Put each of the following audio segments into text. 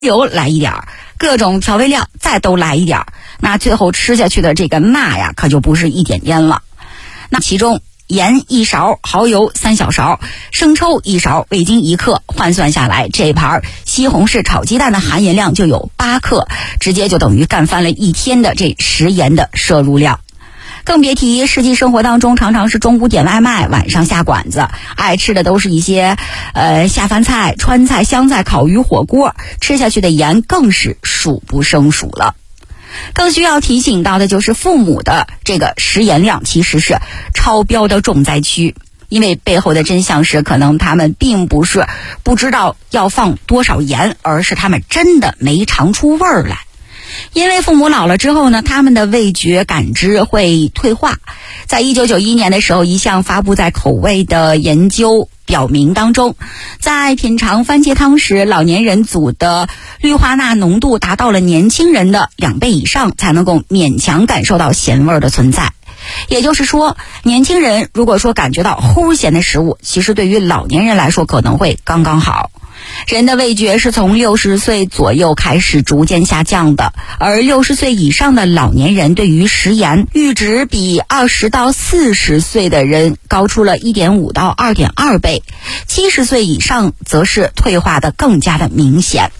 油来一点儿，各种调味料再都来一点儿，那最后吃下去的这个钠呀，可就不是一点点了。那其中盐1勺，蚝油3小勺，生抽1勺，味精1克，换算下来，这盘西红柿炒鸡蛋的含盐量就有8克，直接就等于干翻了一天的这食盐的摄入量。更别提实际生活当中常常是中午点外卖，晚上下馆子，爱吃的都是一些下饭菜、川菜、湘菜、烤鱼、火锅，吃下去的盐更是数不胜数了。更需要提醒到的就是父母的这个食盐量其实是超标的重灾区，因为背后的真相是可能他们并不是不知道要放多少盐，而是他们真的没尝出味儿来。因为父母老了之后呢，他们的味觉感知会退化。在1991年的时候，一项发布在口味的研究表明当中，在品尝番茄汤时，老年人组的氯化钠浓度达到了年轻人的2倍以上，才能够勉强感受到咸味的存在。也就是说，年轻人如果说感觉到齁咸的食物，其实对于老年人来说可能会刚刚好。人的味觉是从60岁左右开始逐渐下降的，而60岁以上的老年人对于食盐阈值比20到40岁的人高出了 1.5 到 2.2 倍，70岁以上则是退化的更加的明显。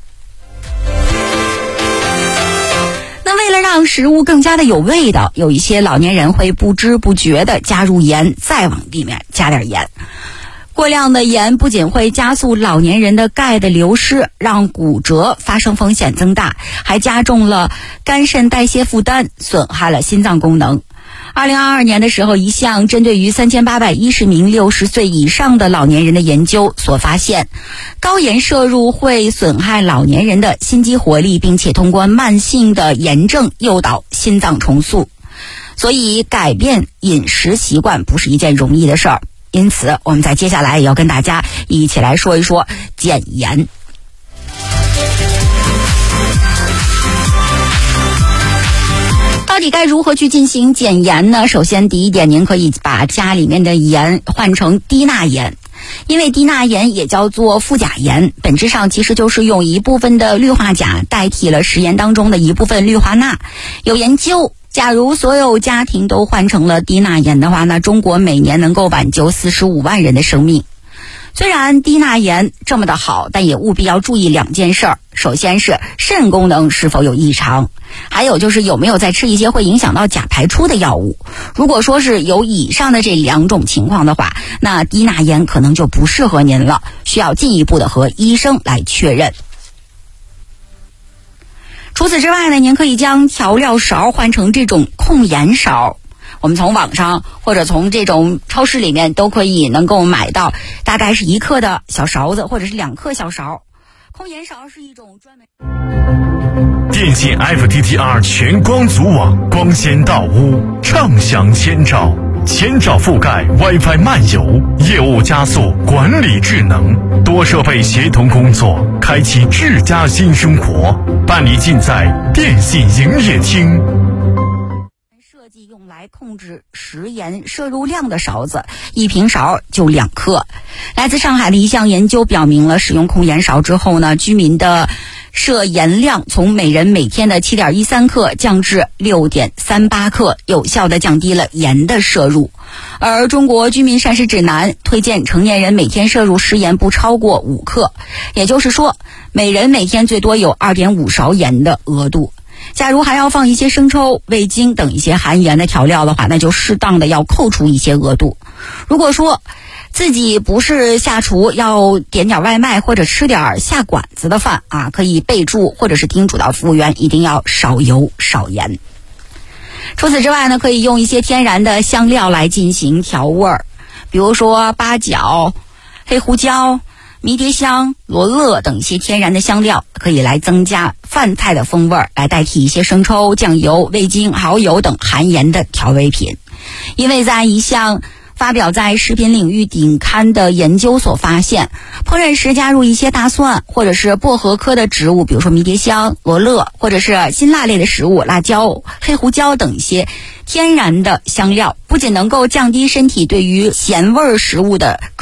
那为了让食物更加的有味道，有一些老年人会不知不觉的加入盐，再往里面加点盐。过量的盐不仅会加速老年人的钙的流失，让骨折发生风险增大，还加重了肝肾代谢负担，损害了心脏功能。2022年的时候，一项针对于3810名60岁以上的老年人的研究所发现，高盐摄入会损害老年人的心肌活力，并且通过慢性的炎症诱导心脏重塑。所以改变饮食习惯不是一件容易的事儿。因此我们在接下来也要跟大家一起来说一说减盐。到底该如何去进行减盐呢？首先第一点，您可以把家里面的盐换成低钠盐。因为低钠盐也叫做富钾盐，本质上其实就是用一部分的氯化钾代替了食盐当中的一部分氯化钠。有研究，假如所有家庭都换成了低钠盐的话，那中国每年能够挽救45万人的生命。虽然低钠盐这么的好，但也务必要注意2件事儿。首先是肾功能是否有异常，还有就是有没有在吃一些会影响到钾排出的药物。如果说是有以上的这2种情况的话，那低钠盐可能就不适合您了，需要进一步的和医生来确认。除此之外呢，您可以将调料勺换成这种控盐勺。我们从网上或者从这种超市里面都可以能够买到大概是1克的小勺子，或者是2克小勺。控盐勺是一种专门电信 FTTR 全光组网，光纤到屋，畅享千兆，千兆覆盖 WiFi 漫游，业务加速，管理智能，多设备协同工作，开启智家新生活，办理尽在电信营业厅。 设计用来控制食盐摄入量的勺子，1平勺就2克。来自上海的一项研究表明了，使用控盐勺之后呢，居民的摄盐量从每人每天的 7.13 克降至 6.38 克，有效地降低了盐的摄入。而中国居民膳食指南推荐成年人每天摄入食盐不超过5克，也就是说每人每天最多有 2.5 勺盐的额度。假如还要放一些生抽、味精等一些含盐的调料的话，那就适当的要扣除一些额度。如果说自己不是下厨，要点点外卖或者吃点下馆子的饭啊，可以备注或者是叮嘱到服务员一定要少油少盐。除此之外呢，可以用一些天然的香料来进行调味儿，比如说八角、黑胡椒、迷迭香、罗勒等一些天然的香料，可以来增加饭菜的风味，来代替一些生抽、酱油、味精、蚝油等含盐的调味品。因为在一项发表在食品领域顶刊的研究所发现，烹饪时加入一些大蒜或者是薄荷科的植物，比如说迷迭香、罗勒，或者是辛辣类的食物，辣椒、黑胡椒等一些天然的香料，不仅能够降低身体对于咸味食物的